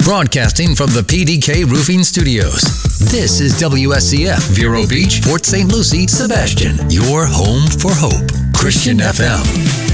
Broadcasting from the PDK Roofing Studios. This is WSCF, Vero Beach, Port St. Lucie, Sebastian. Your home for hope. Christian FM.